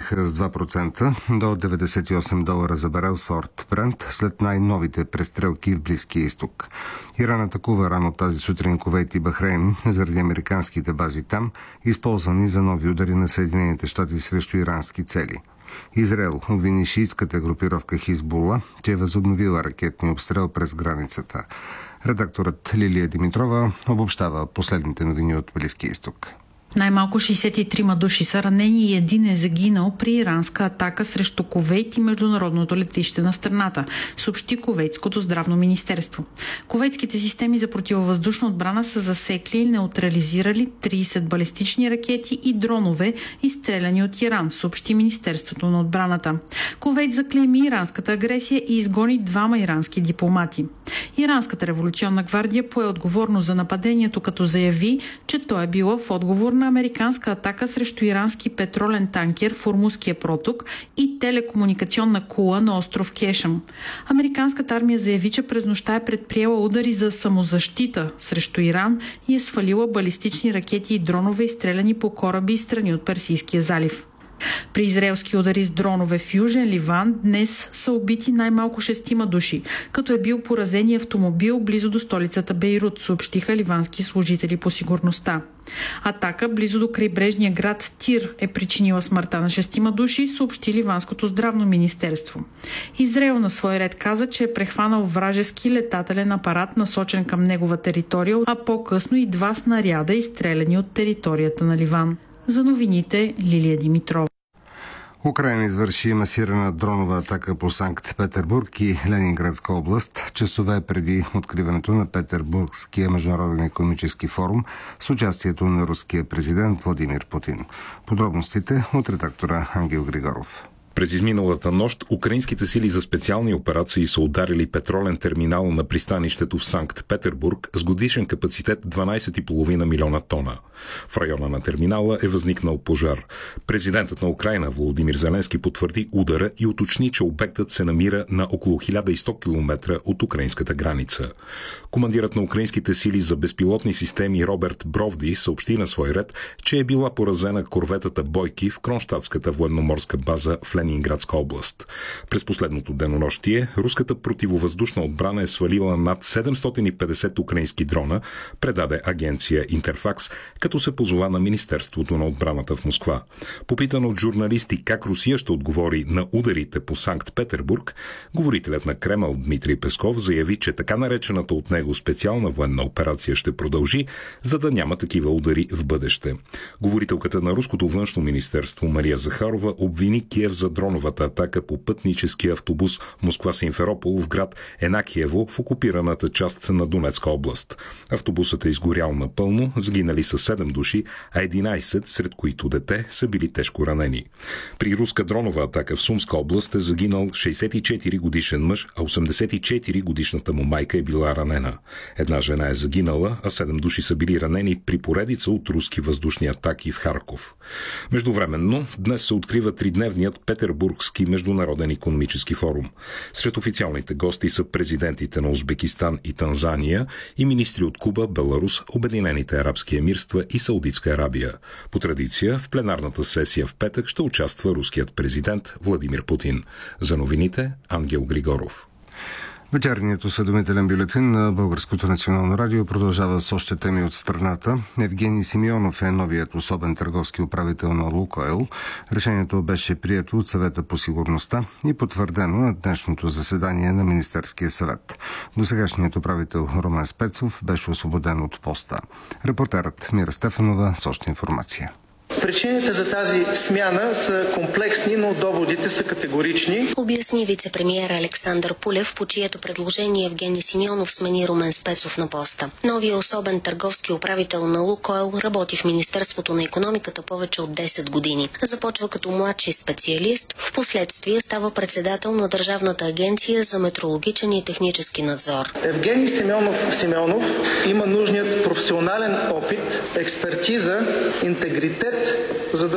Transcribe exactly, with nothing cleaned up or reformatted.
скочиха с два процента до деветдесет и осем долара за барел сорт Брент след най-новите престрелки в Близкия изток. Иран атакува рано тази сутрин Кувейт и Бахрейн заради американските бази там, използвани за нови удари на Съединените щати срещу ирански цели. Израел обвини шиитската групировка Хизбула, че е възобновила ракетния обстрел през границата. Редакторът Лилия Димитрова обобщава последните новини от Близкия изток. Най-малко шейсет и три души са ранени и един е загинал при иранска атака срещу Кувейт и международното летище на страната, съобщи Кувейтското здравно министерство. Кувейтските системи за противовъздушна отбрана са засекли и неутрализирали трийсет балистични ракети и дронове, изстреляни от Иран, съобщи Министерството на отбраната. Кувейт заклейми иранската агресия и изгони двама ирански дипломати. Иранската революционна гвардия пое отговорност за нападението, като заяви, че то е било в отговор на американска атака срещу ирански петролен танкер в Ормузския проток и телекомуникационна кула на остров Кешъм. Американската армия заяви, че през нощта е предприела удари за самозащита срещу Иран и е свалила балистични ракети и дронове, изстреляни по кораби и страни от Персийския залив. При израелски удари с дронове в Южен Ливан днес са убити най-малко шестима души, като е бил поразен автомобил близо до столицата Бейрут, съобщиха ливански служители по сигурността. Атака близо до крайбрежния град Тир е причинила смъртта на шестима души, съобщи ливанското здравно министерство. Израел на свой ред каза, че е прехванал вражески летателен апарат, насочен към негова територия, а по-късно и два снаряда, изстреляни от територията на Ливан. За новините Лилия Димитрова. Украйна извърши масирана дронова атака по Санкт-Петербург и Ленинградска област, часове преди откриването на Петербургския международен икономически форум с участието на руския президент Владимир Путин. Подробностите от редактора Ангел Григоров. През изминалата нощ украинските сили за специални операции са ударили петролен терминал на пристанището в Санкт-Петербург с годишен капацитет дванайсет и половина милиона тона. В района на терминала е възникнал пожар. Президентът на Украйна Володимир Зеленски потвърди удара и уточни, че обектът се намира на около хиляда и сто километра от украинската граница. Командирът на украинските сили за безпилотни системи Роберт Бровди съобщи на свой ред, че е била поразена корветата Бойки в Кронштадтската военноморска база в Ленинградска област. През последното денонощие руската противовъздушна отбрана е свалила над седемстотин и петдесет украински дрона, предаде агенция Интерфакс, като се позова на Министерството на отбраната в Москва. Попитан от журналисти как Русия ще отговори на ударите по Санкт-Петербург, говорителят на Кремъл Дмитрий Песков заяви, че така наречената от него специална военна операция ще продължи, за да няма такива удари в бъдеще. Говорителката на руското външно министерство Мария Захарова обвини Киев за дроновата атака по пътническия автобус Москва-Симферопол в град Енакиево в окупираната част на Донецка област. Автобусът е изгорял напълно, загинали са седем души, а единайсет, сред които дете, са били тежко ранени. При руска дронова атака в Сумска област е загинал шейсет и четири годишен мъж, а осемдесет и четири годишната му майка е била ранена. Една жена е загинала, а седем души са били ранени при поредица от руски въздушни атаки в Харков. Междувременно, днес се открива тридневният Петербургски международен икономически форум. Сред официалните гости са президентите на Узбекистан и Танзания и министри от Куба, Беларус, Обединените арабски емирства и Саудитска Арабия. По традиция, в пленарната сесия в петък ще участва руският президент Владимир Путин. За новините Ангел Григоров. Вечерният осведомителен бюлетин на Българското национално радио продължава с още теми от страната. Евгений Симеонов е новият особен търговски управител на Лукойл. Решението беше прието от Съвета по сигурността и потвърдено на днешното заседание на Министерския съвет. Досегашният управител Румен Спецов беше освободен от поста. Репортерът Мира Стефанова с още информация. Причините за тази смяна са комплексни, но доводите са категорични. Обясни вице-премиер Александър Пулев, по чието предложение Евгений Симеонов смени Румен Спецов на поста. Новия особен търговски управител на Лукойл работи в Министерството на икономиката повече от десет години. Започва като младши специалист, в последствие става председател на Държавната агенция за метрологичен и технически надзор. Евгений Симеонов Симеонов има нужният професионален опит, експертиза, интегритет, за да